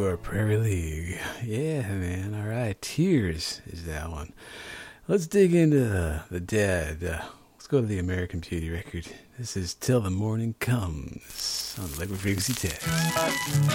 Or Prairie League. Yeah, man. All right. Tears is that one. Let's dig into the Dead. Let's go to the American Beauty record. This is Till the Morning Comes on Liquid Frequency Tech.